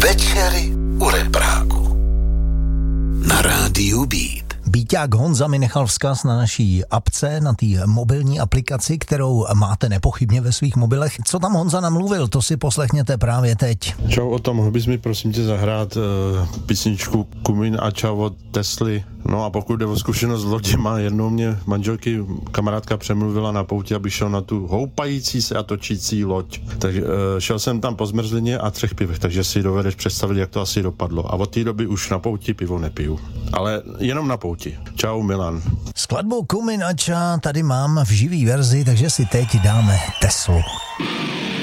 Večery u Repráku na rádiu Beat. Bíťák Honza mi nechal vzkaz na naší apce, na té mobilní aplikaci, kterou máte nepochybně ve svých mobilech. Co tam Honza namluvil, to si poslechněte právě teď. Čau, o tom, mohl bys mi prosím tě zahrát písničku Kumin a čau od Tesly. No a pokud jde o zkušenost s loděma, jednou mě manželky kamarádka přemluvila na pouti, aby šel na tu houpající se a točící loď. Takže šel jsem tam po zmrzlině a 3 pivech, takže si dovedeš představit, jak to asi dopadlo. A od té doby už na pouti pivo nepiju. Ale jenom na pouti. Čau, Milan. Skladbu Kumin a čau tady mám v živý verzi, takže si teď dáme Teslu.